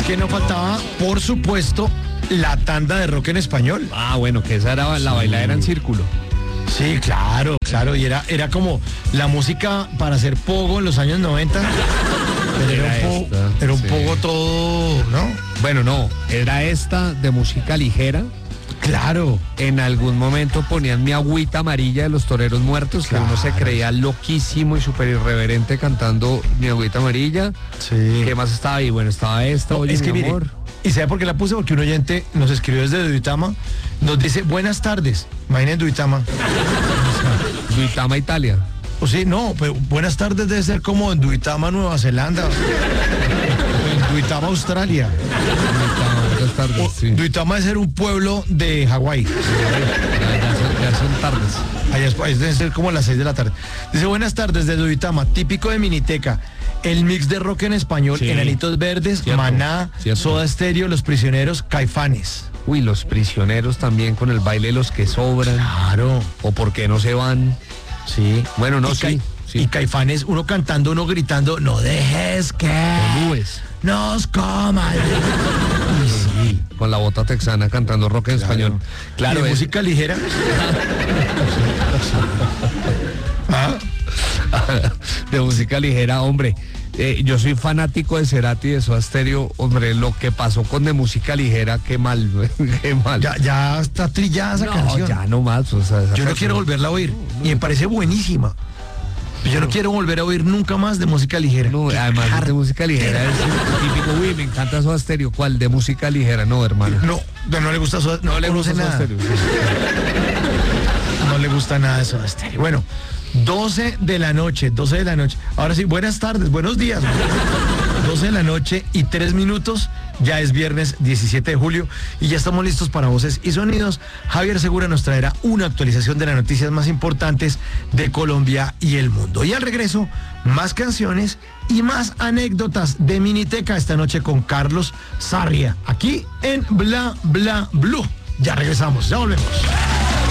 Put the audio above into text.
que no faltaba, por supuesto, la tanda de rock en español. Ah, bueno, que esa era la bailadera en círculo. Sí, claro, y era como la música para hacer pogo en los años 90. Pero era un pogo todo, ¿no? Bueno, no, era esta de música ligera. Claro. En algún momento ponían Mi Agüita Amarilla de los Toreros Muertos, claro, que uno se creía loquísimo y súper irreverente cantando Mi Agüita Amarilla. Sí. ¿Qué más estaba ahí? Bueno, estaba esta, Oye, es que mi mire, amor. ¿Y sabe por qué la puse? Porque un oyente nos escribió desde Duitama, nos dice, buenas tardes. Imaginen Duitama. Duitama, Italia. O sí, no, pero buenas tardes debe ser como en Duitama, Nueva Zelanda. En Duitama, Australia. Buenas tardes, sí. Duitama debe ser un pueblo de Hawái. Ya son tardes. Allá debe ser como a las 6 de la tarde. Dice, buenas tardes desde Duitama, típico de Miniteca. El mix de rock en español, sí. Enanitos Verdes, cierto, Maná, cierto. Soda Stereo, Los Prisioneros, Caifanes. Uy, Los Prisioneros también con el baile Los que Sobran. Claro. O ¿Por qué no se van? Sí. Bueno, no, sí. Y Caifanes, uno cantando, uno gritando, no dejes que nos coman. Sí. Con la bota texana cantando rock en español. Claro. ¿De música ligera? ¿Ah? De música ligera, hombre. Yo soy fanático de Cerati y de Soda Stereo, hombre, lo que pasó con de música ligera, qué mal, qué mal. Ya está trillada esa canción. Ya no más, o sea, yo no quiero volverla a oír, y me parece buenísima. Yo no quiero volver a oír nunca más de música ligera. No, además de música ligera es típico, uy, me encanta Soda Stereo. ¿Cuál? De música ligera, no, hermano. No le gusta Soda, no le gusta nada. Soda Stereo, sí. No le gusta nada de Soda Stereo. Bueno, 12 de la noche. Ahora sí, buenas tardes, buenos días. 12 de la noche y 3 minutos. Ya es viernes 17 de julio y ya estamos listos para Voces y Sonidos. Javier Segura nos traerá una actualización de las noticias más importantes de Colombia y el mundo. Y al regreso, más canciones y más anécdotas de Miniteca esta noche con Carlos Sarria, aquí en Bla Bla Blue. Ya regresamos, ya volvemos.